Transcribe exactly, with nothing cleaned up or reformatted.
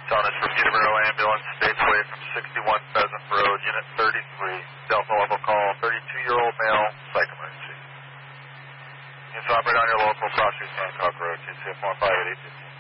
John is from Uniborough Ambulance, States Way from sixty-one Pheasant Road, Unit thirty-three. Delta level call, thirty-two-year-old male, psych emergency. Units operate on your local Cross East Hancock Road, T C F one five eight eight fifteen.